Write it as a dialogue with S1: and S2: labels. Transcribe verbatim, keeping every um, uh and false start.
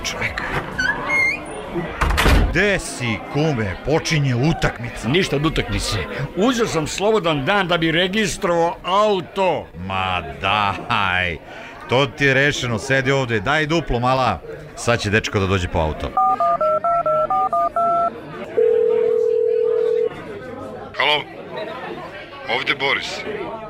S1: čovek. Gde si, kume? Počinje utakmica.
S2: Ništa od utakmice. Uzeo sam slobodan dan da bi registrovao auto.
S1: Ma daj, to ti je rešeno, sedi ovde, daj duplo mala. Sad će dečko da dođe po auto.
S3: Halo, ovde Boris.